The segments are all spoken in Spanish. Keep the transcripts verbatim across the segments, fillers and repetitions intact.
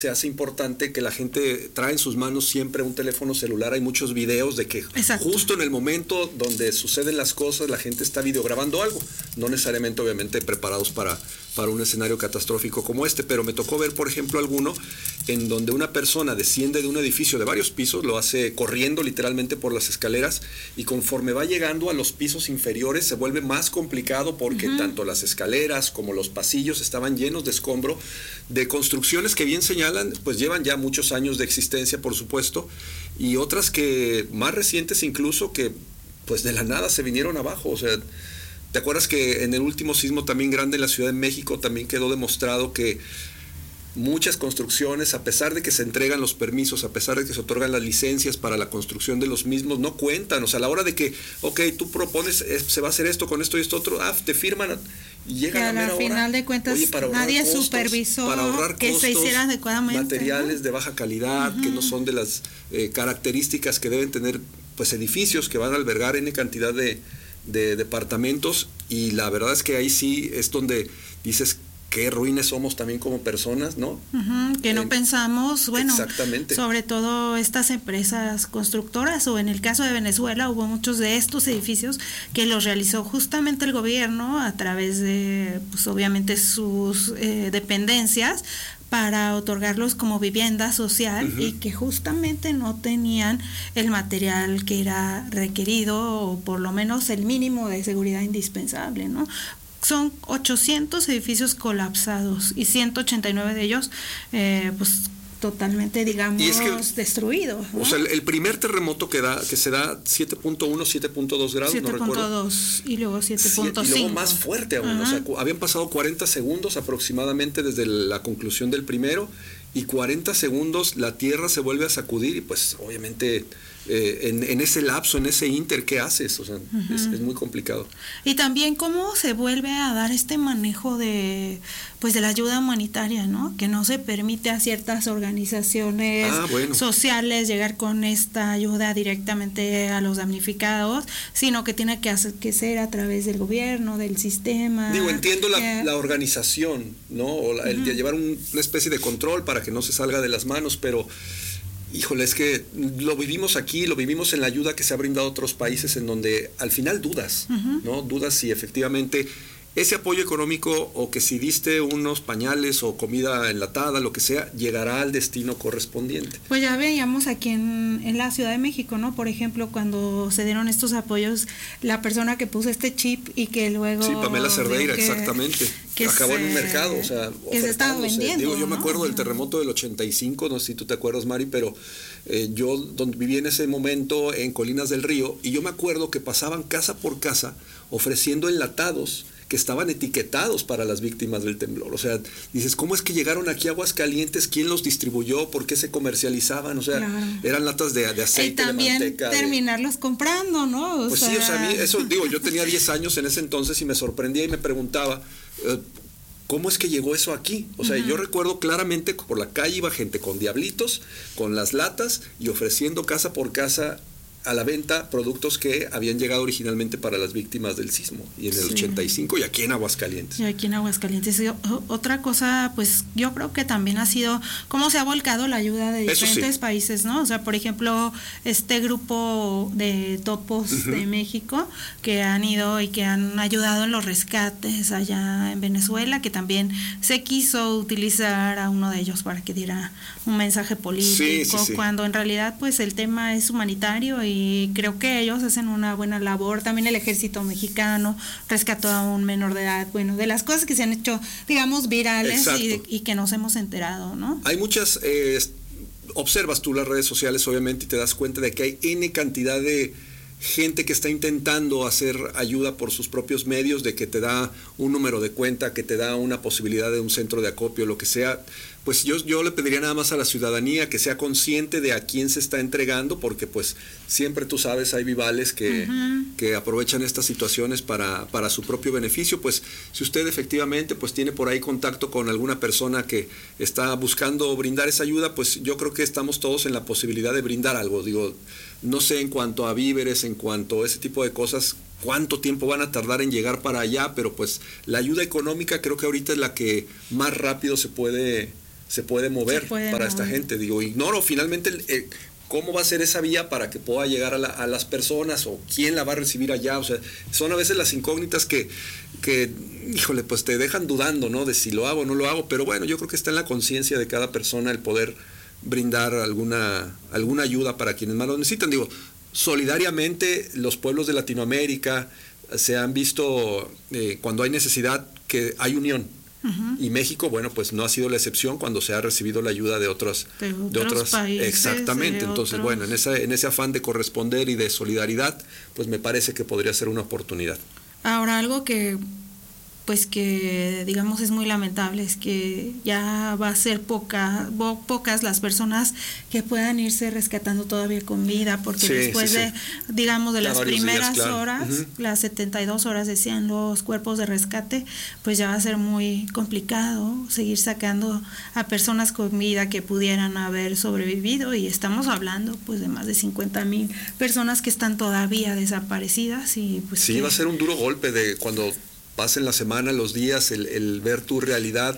se hace importante que la gente trae en sus manos siempre un teléfono celular. Hay muchos videos de que Exacto. justo en el momento donde suceden las cosas, la gente está videograbando algo, no necesariamente obviamente preparados para, para un escenario catastrófico como este, pero me tocó ver, por ejemplo, alguno en donde una persona desciende de un edificio de varios pisos, lo hace corriendo literalmente por las escaleras, y conforme va llegando a los pisos inferiores se vuelve más complicado porque uh-huh. tanto las escaleras como los pasillos estaban llenos de escombro, de construcciones que bien señalan pues llevan ya muchos años de existencia, por supuesto, y otras que más recientes incluso, que pues de la nada se vinieron abajo. O sea, ¿te acuerdas que en el último sismo también grande en la Ciudad de México también quedó demostrado que muchas construcciones, a pesar de que se entregan los permisos, a pesar de que se otorgan las licencias para la construcción de los mismos, no cuentan? O sea, a la hora de que, ok, tú propones, se va a hacer esto con esto y esto otro, ah, te firman y llega a la mera hora. Al final de cuentas, oye, para nadie costos, supervisó para ahorrar que costos, se hiciera adecuadamente, materiales ¿no? de baja calidad, uh-huh. que no son de las eh, características que deben tener pues edificios que van a albergar N cantidad de, de departamentos, y la verdad es que ahí sí es donde dices qué ruines somos también como personas, ¿no? Uh-huh, que no eh, pensamos, bueno, exactamente. Sobre todo estas empresas constructoras, o en el caso de Venezuela hubo muchos de estos edificios que los realizó justamente el gobierno a través de, pues obviamente sus eh, dependencias, para otorgarlos como vivienda social, uh-huh. y que justamente no tenían el material que era requerido, o por lo menos el mínimo de seguridad indispensable, ¿no? Son ochocientos edificios colapsados y ciento ochenta y nueve de ellos eh, pues totalmente, digamos, es que, destruidos, ¿no? O sea, el, el primer terremoto que da que se da siete punto uno, siete punto dos grados, siete. No recuerdo. siete punto dos y luego siete punto cinco. Y luego más fuerte aún, uh-huh. o sea, habían pasado cuarenta segundos aproximadamente desde la conclusión del primero, y cuarenta segundos la tierra se vuelve a sacudir, y pues obviamente eh, en, en ese lapso, en ese inter, ¿qué haces? O sea, uh-huh. es, es muy complicado. Y también cómo se vuelve a dar este manejo de pues de la ayuda humanitaria, ¿no? Que no se permite a ciertas organizaciones ah, bueno. sociales llegar con esta ayuda directamente a los damnificados, sino que tiene que, hacer, que ser a través del gobierno, del sistema. Digo, entiendo la, que... la organización, ¿no? O la, uh-huh. el de llevar un, una especie de control para que no se salga de las manos, pero híjole, es que lo vivimos aquí, lo vivimos en la ayuda que se ha brindado a otros países, en donde al final dudas, uh-huh. ¿no? Dudas si efectivamente ese apoyo económico, o que si diste unos pañales o comida enlatada, lo que sea, llegará al destino correspondiente. Pues ya veíamos aquí en, en la Ciudad de México, ¿no? Por ejemplo, cuando se dieron estos apoyos, la persona que puso este chip y que luego... Sí, Pamela Cerdeira, que, exactamente. Que acabó se, en un mercado, o sea, que se estaba vendiendo. Digo, yo ¿no? me acuerdo del terremoto del ochenta y cinco, no sé si tú te acuerdas, Mari, pero eh, yo donde viví en ese momento en Colinas del Río, y yo me acuerdo que pasaban casa por casa ofreciendo enlatados que estaban etiquetados para las víctimas del temblor. O sea, dices, ¿cómo es que llegaron aquí a Aguascalientes? ¿Quién los distribuyó? ¿Por qué se comercializaban? O sea, claro. eran latas de, de aceite, y también de manteca. terminarlos de... comprando, ¿no? O pues sea... sí, o sea, a mí, eso digo, yo tenía diez años en ese entonces y me sorprendía y me preguntaba, eh, ¿cómo es que llegó eso aquí? O sea, uh-huh. yo recuerdo claramente que por la calle iba gente con diablitos, con las latas y ofreciendo casa por casa a la venta productos que habían llegado originalmente para las víctimas del sismo, y en el sí. ochenta y cinco, y aquí en Aguascalientes. Y aquí en Aguascalientes. Y otra cosa, pues yo creo que también ha sido cómo se ha volcado la ayuda de diferentes sí. países, ¿no? O sea, por ejemplo, este grupo de topos uh-huh. de México que han ido y que han ayudado en los rescates allá en Venezuela, que también se quiso utilizar a uno de ellos para que diera un mensaje político, sí, sí, sí. cuando en realidad pues el tema es humanitario, y y creo que ellos hacen una buena labor. También el ejército mexicano rescató a un menor de edad. Bueno, de las cosas que se han hecho, digamos, virales y, y que nos hemos enterado, ¿no? Hay muchas, eh, observas tú las redes sociales, obviamente, y te das cuenta de que hay N cantidad de gente que está intentando hacer ayuda por sus propios medios, de que te da un número de cuenta, que te da una posibilidad de un centro de acopio, lo que sea. Pues yo, yo le pediría nada más a la ciudadanía que sea consciente de a quién se está entregando, porque pues siempre tú sabes, hay vivales que, uh-huh. que aprovechan estas situaciones para, para su propio beneficio. Pues si usted efectivamente pues tiene por ahí contacto con alguna persona que está buscando brindar esa ayuda, pues yo creo que estamos todos en la posibilidad de brindar algo. Digo, no sé en cuanto a víveres, en cuanto a ese tipo de cosas, cuánto tiempo van a tardar en llegar para allá, pero pues la ayuda económica creo que ahorita es la que más rápido se puede se puede mover puede para mover. esta gente. Digo, ignoro finalmente el, el, cómo va a ser esa vía para que pueda llegar a, la, a las personas o quién la va a recibir allá. O sea, son a veces las incógnitas que, que, híjole, pues te dejan dudando, ¿no? De si lo hago o no lo hago, pero bueno, yo creo que está en la conciencia de cada persona el poder brindar alguna, alguna ayuda para quienes más lo necesitan. Digo, solidariamente los pueblos de Latinoamérica se han visto eh, cuando hay necesidad que hay unión. Uh-huh. Y México, bueno, pues no ha sido la excepción cuando se ha recibido la ayuda de otros, de otros, de otros países. Exactamente, de entonces, otros... bueno, en ese, en ese afán de corresponder y de solidaridad, pues me parece que podría ser una oportunidad. Ahora, algo que pues que digamos es muy lamentable es que ya va a ser poca, pocas las personas que puedan irse rescatando todavía con vida, porque sí, después sí, de sí. digamos de ya las primeras días, claro. horas, uh-huh. las setenta y dos horas decían los cuerpos de rescate, pues ya va a ser muy complicado seguir sacando a personas con vida que pudieran haber sobrevivido, y estamos hablando pues de más de cincuenta mil personas que están todavía desaparecidas. Y pues sí, que... va a ser un duro golpe de cuando pasen la semana, los días, el, el ver tu realidad,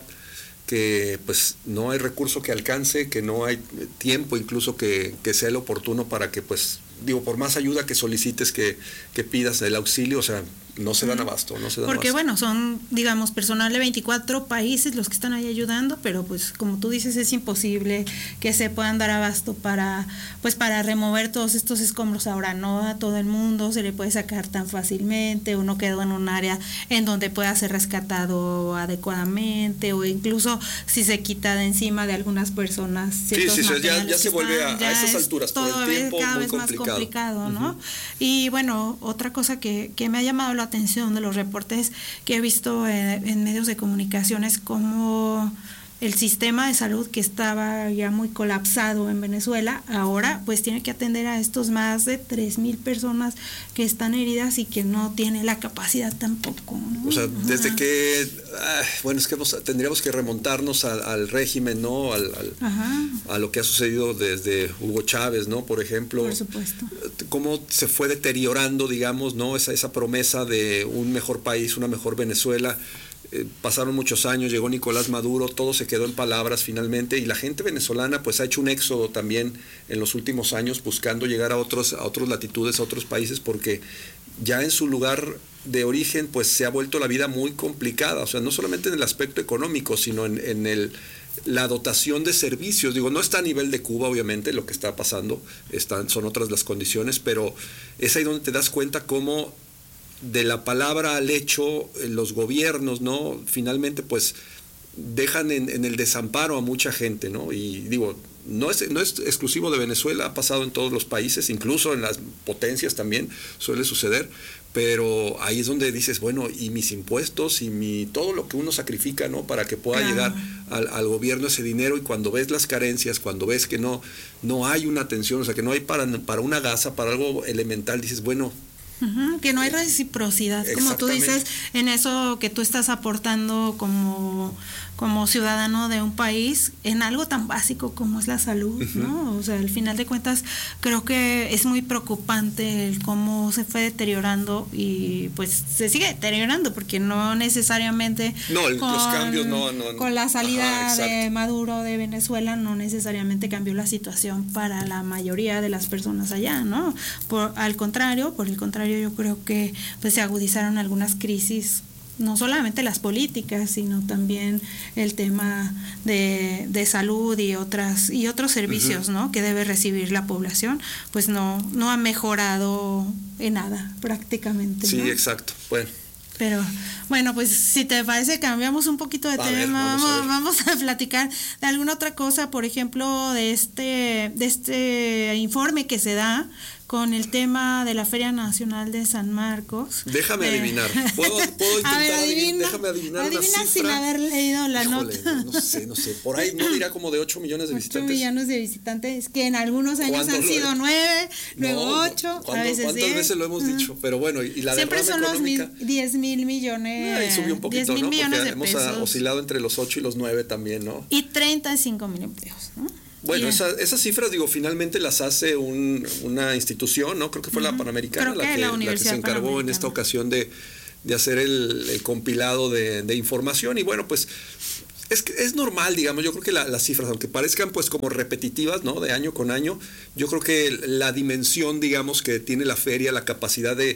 que pues no hay recurso que alcance, que no hay tiempo incluso que, que sea el oportuno para que pues, digo, por más ayuda que solicites, que, que pidas el auxilio, o sea, no se dan abasto, no se dan Porque abasto. bueno, son, digamos, personal de veinticuatro países los que están ahí ayudando, pero pues como tú dices, es imposible que se puedan dar abasto para, pues para remover todos estos escombros. Ahora no a todo el mundo se le puede sacar tan fácilmente, uno quedó en un área en donde pueda ser rescatado adecuadamente, o incluso si se quita de encima de algunas personas ciertos sí, sí, ya, ya se vuelve están, a, ya a esas alturas, todo por el tiempo cada muy vez complicado. más complicado, ¿no? Uh-huh. Y bueno, otra cosa que, que me ha llamado la atención de los reportes que he visto en, en medios de comunicación es cómo el sistema de salud, que estaba ya muy colapsado en Venezuela, ahora pues tiene que atender a estos más de tres mil personas que están heridas y que no tiene la capacidad tampoco, ¿no? O sea, desde Ajá. que, ah, bueno, es que nos, tendríamos que remontarnos al, al régimen, ¿no? Al, al, a lo que ha sucedido desde Hugo Chávez, ¿no? Por ejemplo. Por supuesto. Cómo se fue deteriorando, digamos, ¿no? Esa, esa promesa de un mejor país, una mejor Venezuela. Eh, pasaron muchos años, llegó Nicolás Maduro, todo se quedó en palabras finalmente, y la gente venezolana pues ha hecho un éxodo también en los últimos años buscando llegar a otros, a otras latitudes, a otros países, porque ya en su lugar de origen pues se ha vuelto la vida muy complicada, o sea, no solamente en el aspecto económico, sino en, en el, la dotación de servicios. Digo, no está a nivel de Cuba, obviamente, lo que está pasando, están, son otras las condiciones, pero es ahí donde te das cuenta cómo de la palabra al hecho, los gobiernos, ¿no? Finalmente, pues, dejan en, en el desamparo a mucha gente, ¿no? Y digo, no es, no es exclusivo de Venezuela, ha pasado en todos los países, incluso en las potencias también suele suceder, pero ahí es donde dices, bueno, y mis impuestos y mi todo lo que uno sacrifica, ¿no? Para que pueda claro. llegar al, al gobierno ese dinero, y cuando ves las carencias, cuando ves que no, no hay una atención, o sea, que no hay para, para una gasa, para algo elemental, dices, bueno, Uh-huh, que no hay reciprocidad, como tú dices, en eso que tú estás aportando como, como ciudadano de un país, en algo tan básico como es la salud, uh-huh. ¿no? O sea, al final de cuentas, creo que es muy preocupante el cómo se fue deteriorando, y pues se sigue deteriorando, porque no necesariamente no, el, con, los cambios no, no, con la salida ajá, de Maduro de Venezuela no necesariamente cambió la situación para la mayoría de las personas allá, ¿no? Por, al contrario, por el contrario, yo creo que pues se agudizaron algunas crisis, no solamente las políticas, sino también el tema de, de salud y otras y otros servicios, uh-huh. ¿no? que debe recibir la población, pues no no ha mejorado en nada prácticamente. Sí, ¿no? exacto. Bueno. Pero bueno, pues si te parece, cambiamos un poquito de a tema, ver, vamos, a vamos a platicar de alguna otra cosa, por ejemplo, de este de este informe que se da con el tema de la Feria Nacional de San Marcos. Déjame eh, adivinar. ¿Puedo, puedo intentar ver, adivina, adivinar? Déjame adivinar adivina una cifra. sin haber leído la Híjole, nota. No, no sé, no sé. Por ahí no dirá como de ocho millones de visitantes. ocho millones de visitantes, que en algunos años han sido nueve, luego no, ocho, a veces ¿Cuántas diez? veces lo hemos uh-huh. dicho? Pero bueno, y la siempre son económica, los diez mil millones. Ah, y subió un poquito, diez mil ¿no? millones Porque de hemos pesos. oscilado entre los ocho y los nueve también, ¿no? Y treinta y cinco mil empleos, ¿no? Bueno, yeah. esa, esas cifras, digo, finalmente las hace un, una institución, ¿no? Creo que fue uh-huh. la Panamericana la que, la, la que se encargó en esta ocasión de, de hacer el, el compilado de, de información. Y bueno, pues Es que es normal, digamos, yo creo que la, las cifras, aunque parezcan pues como repetitivas, ¿no? De año con año, yo creo que la dimensión, digamos, que tiene la feria, la capacidad de,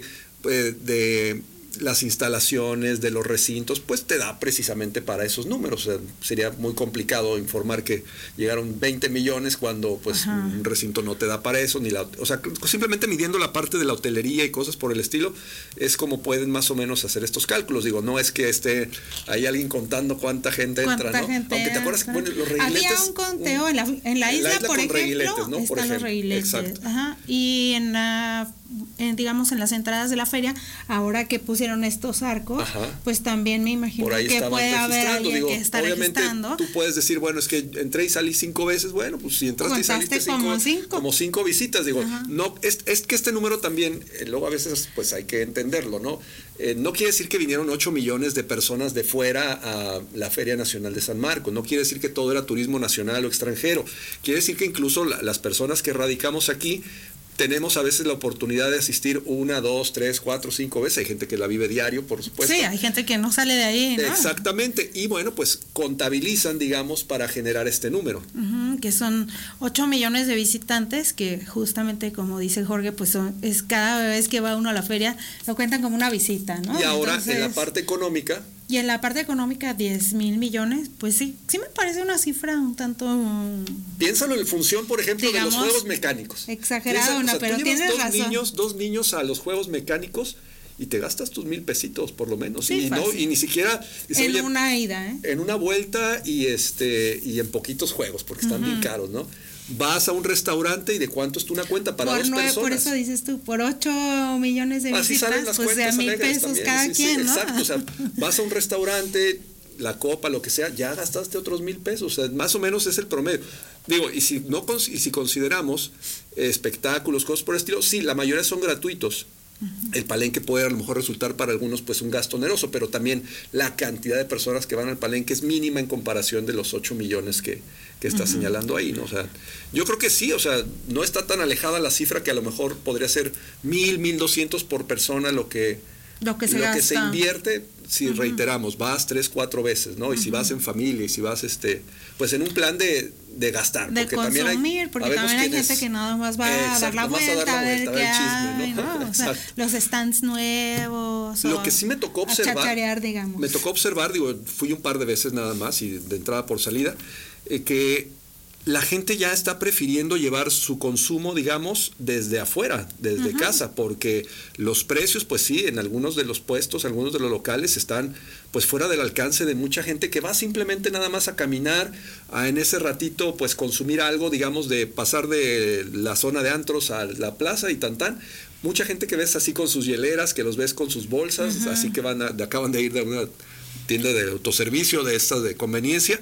de las instalaciones, de los recintos, pues te da precisamente para esos números. O sea, sería muy complicado informar que llegaron veinte millones cuando pues Ajá. un recinto no te da para eso, ni la, o sea, simplemente midiendo la parte de la hotelería y cosas por el estilo, es como pueden más o menos hacer estos cálculos. Digo, no es que esté ahí alguien contando cuánta gente ¿Cuánta entra, ¿no? gente Aunque te acuerdas que bueno, los reguiletes. Había un conteo un, en, la, en la isla, en la isla por ejemplo, reguiletes, ¿no? Están por ejemplo. Los reguiletes. Exacto. Ajá. Y en la En, digamos en las entradas de la feria, ahora que pusieron estos arcos, Ajá. pues también me imagino que puede haber alguien Digo, que está obviamente registrando. Tú puedes decir, bueno, es que entré y salí cinco veces, bueno, pues si entraste y saliste cinco, como cinco, como cinco visitas, digo, Ajá. no, es, es que este número también, eh, luego a veces pues hay que entenderlo, ¿no? Eh, no quiere decir que vinieron ocho millones de personas de fuera a la Feria Nacional de San Marcos, no quiere decir que todo era turismo nacional o extranjero, quiere decir que incluso la, las personas que radicamos aquí, tenemos a veces la oportunidad de asistir una, dos, tres, cuatro, cinco veces. Hay gente que la vive diario, por supuesto. Sí, hay gente que no sale de ahí, ¿no? Exactamente. Y bueno, pues contabilizan, digamos, para generar este número. Uh-huh, que son ocho millones de visitantes, que justamente, como dice Jorge, pues son, es cada vez que va uno a la feria, lo cuentan como una visita, ¿no? Y ahora, Entonces, en la parte económica... Y en la parte económica, diez mil millones, pues sí, sí me parece una cifra un tanto... Um, Piénsalo en función, por ejemplo, digamos, de los juegos mecánicos. Exagerado, Piensa, no, o sea, pero tú tienes dos razón. Niños, dos niños a los juegos mecánicos y te gastas tus mil pesitos, por lo menos. Sí, y, no, y ni siquiera... Dice, en oye, una ida, ¿eh? En una vuelta y, este, y en poquitos juegos, porque están uh-huh. bien caros, ¿no? Vas a un restaurante y de cuánto es una cuenta para por dos nueve, personas. Por eso dices tú, por ocho millones de Así visitas, las pues de a mil pesos también. cada sí, quien, sí, ¿no? Exacto, o sea, vas a un restaurante, la copa, lo que sea, ya gastaste otros mil pesos, o sea, más o menos es el promedio. Digo, y si no y si consideramos eh, espectáculos, cosas por el estilo, sí, la mayoría son gratuitos. Uh-huh. El palenque puede a lo mejor resultar para algunos pues un gasto oneroso, pero también la cantidad de personas que van al palenque es mínima en comparación de los ocho millones que, que está uh-huh. señalando ahí, ¿no? O sea, yo creo que sí, o sea, no está tan alejada la cifra que a lo mejor podría ser mil, mil doscientos por persona lo que, lo que se, lo gasta. que se invierte. Si uh-huh. reiteramos, vas tres, cuatro veces, ¿no? Y uh-huh. si vas en familia, y si vas este, pues en un plan de, de gastar. De porque consumir, también hay, porque también hay gente que nada más va eh, a dar la vuelta, a ver qué hay, ¿no? O sea, los stands nuevos. Lo que sí me tocó observar. Chacharear, digamos. Me tocó observar, digo, fui un par de veces nada más, y de entrada por salida, eh, que la gente ya está prefiriendo llevar su consumo, digamos, desde afuera, desde uh-huh. casa, porque los precios, pues sí, en algunos de los puestos, algunos de los locales están pues fuera del alcance de mucha gente que va simplemente nada más a caminar, a en ese ratito pues consumir algo, digamos, de pasar de la zona de antros a la plaza y tan tan. Mucha gente que ves así con sus hieleras, que los ves con sus bolsas, uh-huh. así que van a, acaban de ir de una tienda de autoservicio, de estas de conveniencia.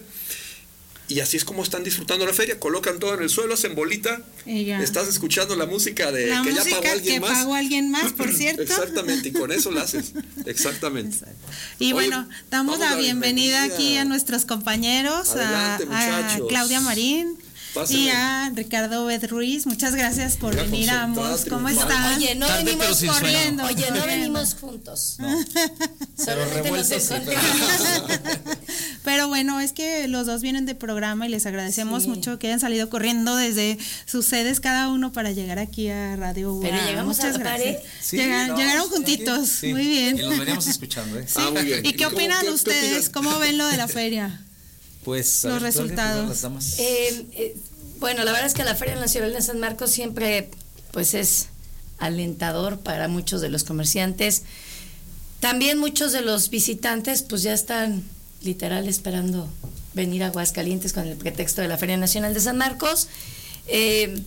Y así es como están disfrutando la feria, colocan todo en el suelo, hacen bolita, estás escuchando la música de la que música ya pagó alguien que más. pagó alguien más, por cierto. Exactamente, y con eso la haces, exactamente. Exacto. Y Oye, bueno, damos la bienvenida, bienvenida aquí a nuestros compañeros, Adelante, a, a Claudia Marín. Pásale. Y a Ricardo Obed Ruiz, muchas gracias por Mira, venir a ambos. ¿Cómo están? Oye, no Tarde, venimos corriendo. Oye, no venimos juntos. No. Solamente nos encontramos. Pero bueno, es que los dos vienen de programa y les agradecemos sí. mucho que hayan salido corriendo desde sus sedes cada uno para llegar aquí a Radio U A. Pero llegamos muchas a la gracias. Sí, Llegan, no, llegaron juntitos, sí. muy bien. Y los veníamos escuchando, ¿eh? Sí. Ah, muy bien. ¿Y qué opinan ¿Qué, ustedes? qué ¿Cómo ven lo de la feria? Pues los ver, resultados. Eh, eh, bueno, la verdad es que la Feria Nacional de San Marcos siempre pues es alentador para muchos de los comerciantes. También muchos de los visitantes pues ya están literal esperando venir a Aguascalientes con el pretexto de la Feria Nacional de San Marcos. Eh,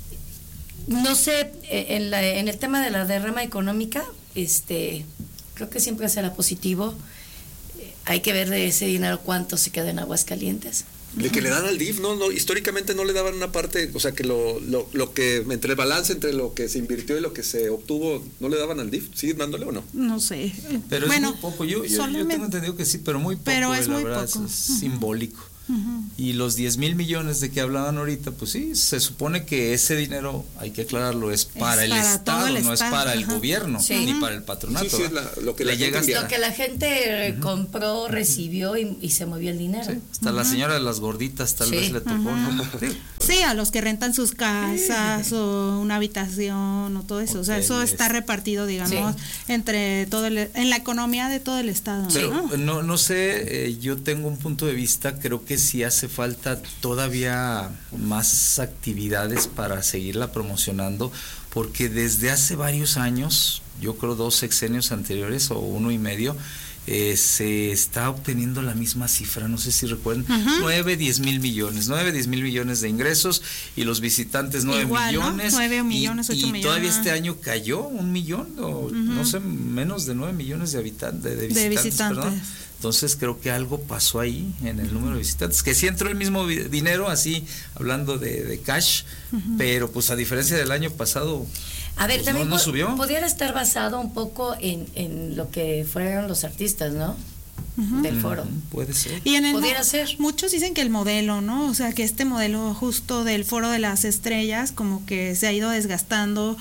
no sé, en, la, en el tema de la derrama económica, este, creo que siempre será positivo. Eh, hay que ver de ese dinero cuánto se queda en Aguascalientes. De que le dan al D I F, no, no, históricamente no le daban una parte, o sea que lo, lo, lo que, entre el balance entre lo que se invirtió y lo que se obtuvo, ¿no le daban al D I F? ¿Siguen dándole o no? No sé. Pero bueno, es muy poco, yo, yo, yo tengo entendido que sí, pero muy poco, pero es la muy verdad, poco. Es uh-huh. simbólico. Uh-huh. Y los diez mil millones de que hablaban ahorita, pues sí, se supone que ese dinero, hay que aclararlo, es para es el para Estado, el no estado. Es para uh-huh. el gobierno, sí. ni para el patronato. Sí, sí, es la, lo, que Le la llega hasta, lo que la gente uh-huh. compró, recibió y, y se movió el dinero. Sí, hasta uh-huh. la señora de las gorditas tal sí. vez le tocó. Uh-huh. ¿no? Sí. sí, a los que rentan sus casas sí. o una habitación o todo eso. Hoteles. O sea, eso está repartido, digamos, sí. entre todo el, en la economía de todo el Estado. Pero ¿no? no, no sé, eh, yo tengo un punto de vista, creo que sí hace falta todavía más actividades para seguirla promocionando, porque desde hace varios años, yo creo dos sexenios anteriores o uno y medio, eh, se está obteniendo la misma cifra, no sé si recuerdan, uh-huh. nueve, diez mil millones, nueve, diez mil millones de ingresos y los visitantes nueve millones. ¿no? nueve millones, y, ocho y millones. todavía este año cayó un millón, o uh-huh. no sé, menos de nueve millones de habitantes, de, de visitantes, de visitantes. Perdón. Entonces creo que algo pasó ahí en el número de visitantes, que sí entró el mismo dinero, así hablando de, de cash, uh-huh. pero pues a diferencia del año pasado, a ver, pues también no, no subió. Pudiera estar basado un poco en, en lo que fueron los artistas, ¿no? Uh-huh. Del foro. Uh-huh. Puede ser. Y en el Pudiera mo- ser. Muchos dicen que el modelo, ¿no? O sea, que este modelo justo del foro de las estrellas como que se ha ido desgastando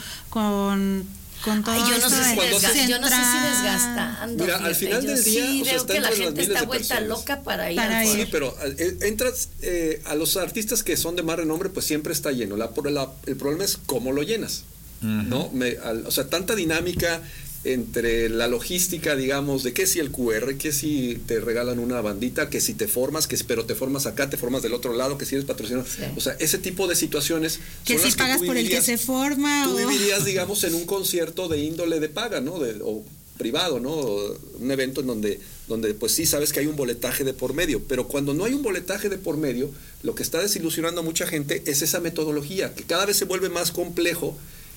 con con todo. Ay, yo no sé si desga- desga- yo no sé si desgastando. Mira, al final del día, sí o sea, veo está que la entre gente las está miles de vuelta personas. loca para ir Para al ir. foro. Sí, pero eh, entras eh, a los artistas que son de más renombre, pues siempre está lleno. La, la, el problema es cómo lo llenas, uh-huh. ¿no? Me, al, o sea, tanta dinámica entre la logística, digamos, de que si el cu erre, que si te regalan una bandita, que si te formas, que si, pero te formas acá, te formas del otro lado, que si eres patrocinador. Sí. O sea, ese tipo de situaciones. Que si pagas por el que se forma. Tú o... vivirías, digamos, en un concierto de índole de paga, ¿no? De, o privado, ¿no? O un evento en donde, donde, pues sí sabes que hay un boletaje de por medio, pero cuando no hay un boletaje de por medio, lo que está desilusionando a mucha gente es esa metodología, que cada vez se vuelve más complejo.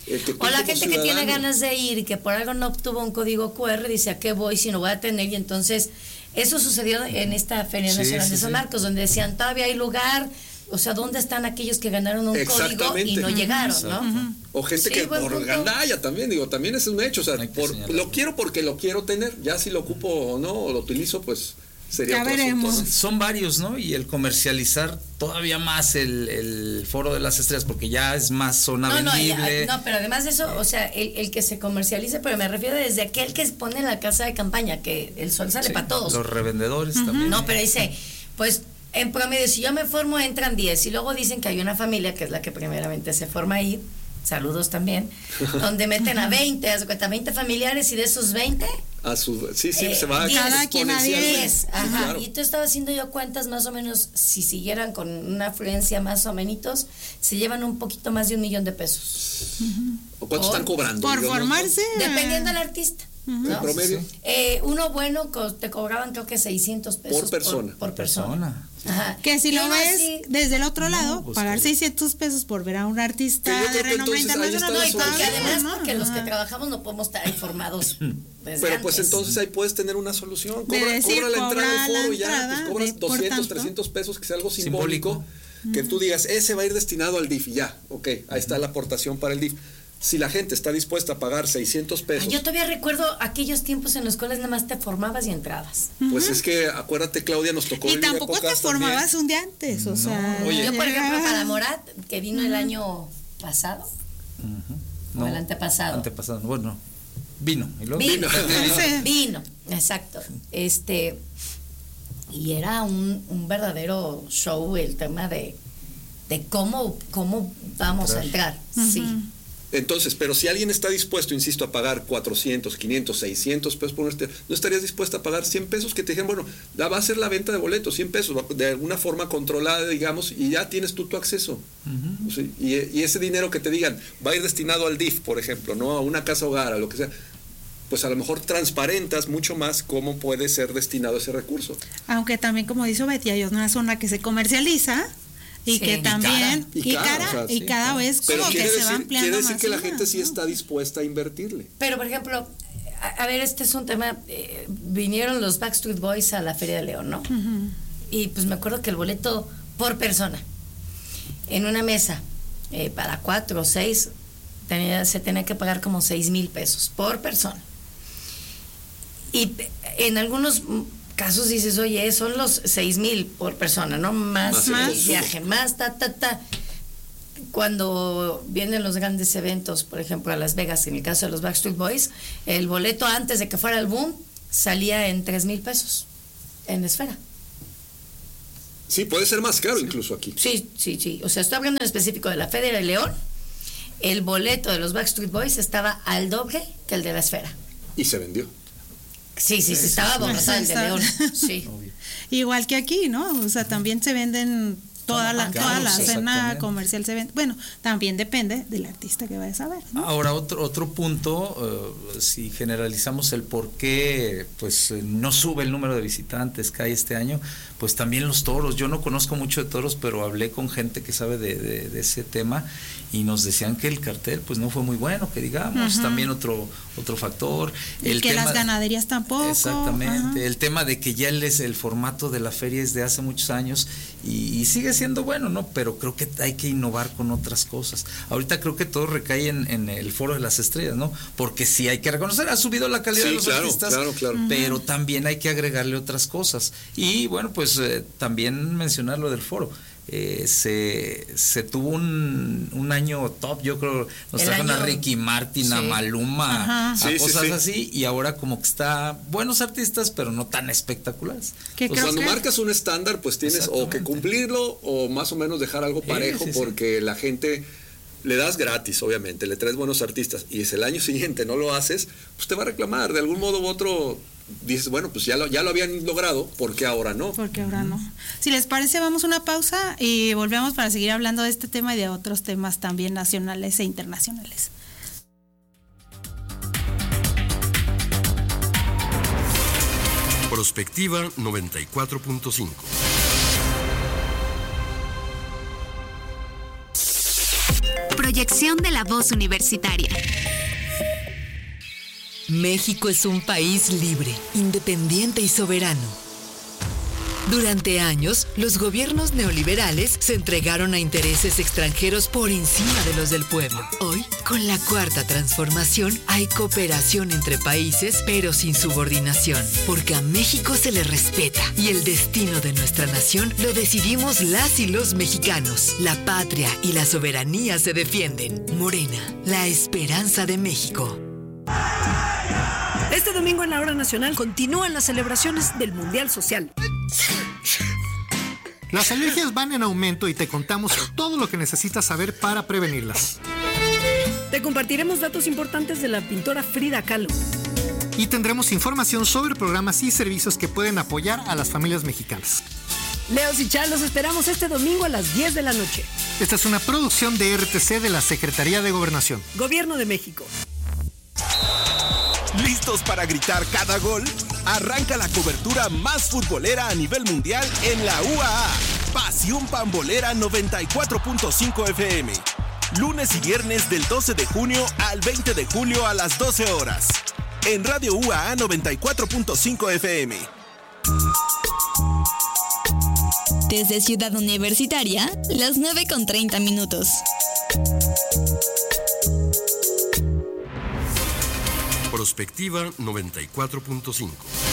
O la gente que tiene ganas de ir y que por algo no obtuvo un código cu erre, dice, ¿a qué voy si no voy a tener? Y entonces, eso sucedió en esta Feria sí, Nacional sí, de San Marcos, sí. donde decían, todavía hay lugar, o sea, ¿dónde están aquellos que ganaron un código y no llegaron, no? Uh-huh. O gente sí, que por punto. Gandalla también, digo, también es un hecho, o sea, por, lo quiero porque lo quiero tener, ya si lo ocupo o no, o lo utilizo, pues... Ya veremos. Asunto, ¿no? Son varios, ¿no? Y el comercializar todavía más el, el foro de las estrellas, porque ya es más zona no, vendible. No, ya, no, pero además de eso, o sea, el, el que se comercialice, pero me refiero desde aquel que se pone en la casa de campaña, que el sol sale sí, para todos. Los revendedores uh-huh. también. No, pero dice, pues en promedio, si yo me formo, entran diez, y luego dicen que hay una familia, que es la que primeramente se forma ahí, saludos también, donde meten a veinte, haz de cuenta, veinte familiares, y de esos veinte... A su, sí, sí, eh, se va diez, cada quien a diez. Ajá. Claro. Y tú estaba haciendo yo cuentas más o menos, si siguieran con una afluencia más o menos, se llevan un poquito más de un millón de pesos. Uh-huh. ¿O cuánto por, están cobrando? Por digamos, formarse. Dependiendo del artista. Uh-huh. ¿No? ¿Promedio? Eh, uno bueno te cobraban creo que seiscientos pesos por persona. Por, por persona. Ajá. Que si y lo ves así, desde el otro lado, no, pues pagar que... seiscientos pesos por ver a un artista de renombre internacional. No, y porque además ¿no? porque los que trabajamos no podemos estar informados. Pero antes. Pues entonces ahí puedes tener una solución. Cobra, decir, cobra la entrada al foro y ya, pues cobras doscientos, trescientos pesos, que sea algo simbólico, simbólico. Que mm. tú digas, ese va a ir destinado al D I F y ya, ok, ahí está la aportación para el D I F. Si la gente está dispuesta a pagar seiscientos pesos. Ay, yo todavía recuerdo aquellos tiempos en los cuales nada más te formabas y entrabas. Pues uh-huh. es que, acuérdate, Claudia, nos tocó. Y tampoco te formabas también. Un día antes, o no. sea. Oye. Yo, por ejemplo, para Morat, que vino uh-huh. el año pasado, uh-huh. no, o el antepasado. Antepasado, bueno, vino. ¿Y luego? Vino, vino, vino, exacto. Este, y era un, un verdadero show el tema de, de cómo, cómo vamos entrar. a entrar, uh-huh. sí. Entonces, pero si alguien está dispuesto, insisto, a pagar cuatrocientos, quinientos, seiscientos pesos por un este, ¿no estarías dispuesta a pagar cien pesos que te dijeran, bueno, la va a ser la venta de boletos, cien pesos, de alguna forma controlada, digamos, y ya tienes tú tu acceso? Uh-huh. ¿Sí? Y, y ese dinero que te digan va a ir destinado al D I F, por ejemplo, ¿no? A una casa hogar, a lo que sea, pues a lo mejor transparentas mucho más cómo puede ser destinado ese recurso. Aunque también, como dice Betty, hay una zona que se comercializa. Y sí. que también, y, cara, y, cara, y, cara, o sea, y sí, cada claro. vez como que decir, se va ampliando quiere decir más que la una, gente sí ¿no? está dispuesta a invertirle. Pero, por ejemplo, a, a ver, este es un tema, eh, vinieron los Backstreet Boys a la Feria de León, ¿no? Uh-huh. Y pues me acuerdo que el boleto por persona, en una mesa, eh, para cuatro o seis, tenía, se tenía que pagar como seis mil pesos por persona. Y en algunos casos dices, oye, son los seis mil por persona, ¿no? Más, más el viaje, más ta, ta, ta. Cuando vienen los grandes eventos, por ejemplo, a Las Vegas, en el caso de los Backstreet Boys, el boleto antes de que fuera el boom salía en tres mil pesos en Esfera. Sí, puede ser más caro incluso aquí. Sí, sí, sí. O sea, estoy hablando en específico de la Feria de León. El boleto de los Backstreet Boys estaba al doble que el de la Esfera. Y se vendió. Sí, sí, sí, estaba borrado el de León. Sí. Igual que aquí, ¿no? O sea, también se venden toda la, toda la cena comercial se vende. Bueno, también depende del artista que vayas a ver, ¿no? Ahora, otro otro punto, uh, si generalizamos el por qué pues no sube el número de visitantes que hay este año, pues también los toros. Yo no conozco mucho de toros, pero hablé con gente que sabe de, de, de ese tema y nos decían que el cartel pues no fue muy bueno, que digamos. Uh-huh. También otro otro factor. Y el que tema, las ganaderías tampoco. Exactamente. Uh-huh. El tema de que ya el, el formato de la feria es de hace muchos años y, y sigue siendo bueno, ¿no? Pero creo que hay que innovar con otras cosas. Ahorita creo que todo recae en, en el Foro de las Estrellas, ¿no? Porque sí hay que reconocer, ha subido la calidad sí, de los claro, artistas, claro, claro. pero también hay que agregarle otras cosas. Y bueno, pues eh, también mencionar lo del foro. Eh, se, se tuvo un, un año top, yo creo, nos el trajeron año, a Ricky Martin, sí. a Maluma, Ajá. a sí, cosas sí, sí. así, y ahora como que está buenos artistas, pero no tan espectaculares. Que pues cuando que... marcas un estándar, pues tienes o que cumplirlo o más o menos dejar algo parejo, sí, sí, porque sí. la gente le das gratis, obviamente, le traes buenos artistas y es el año siguiente no lo haces, pues te va a reclamar, de algún modo u otro. Dices, bueno, pues ya lo, ya lo habían logrado, ¿por qué ahora no? Porque ahora no. Si les parece, vamos a una pausa y volvemos para seguir hablando de este tema y de otros temas también nacionales e internacionales. Prospectiva noventa y cuatro punto cinco. Proyección de la voz universitaria. México es un país libre, independiente y soberano. Durante años, los gobiernos neoliberales se entregaron a intereses extranjeros por encima de los del pueblo. Hoy, con la cuarta transformación, hay cooperación entre países, pero sin subordinación, porque a México se le respeta y el destino de nuestra nación lo decidimos las y los mexicanos. La patria y la soberanía se defienden. Morena, la esperanza de México. Este domingo en la Hora Nacional continúan las celebraciones del Mundial Social. Las alergias van en aumento y te contamos todo lo que necesitas saber para prevenirlas. Te compartiremos datos importantes de la pintora Frida Kahlo. Y tendremos información sobre programas y servicios que pueden apoyar a las familias mexicanas. Leos y Chal, los esperamos este domingo a las diez de la noche. Esta es una producción de R T C de la Secretaría de Gobernación. Gobierno de México. ¿Listos para gritar cada gol? Arranca la cobertura más futbolera a nivel mundial en la U A A. Pasión Pambolera noventa y cuatro punto cinco F M. Lunes y viernes del doce de junio al veinte de julio a las doce horas. En Radio U A A noventa y cuatro punto cinco F M. Desde Ciudad Universitaria, las nueve con treinta minutos. Prospectiva noventa y cuatro punto cinco.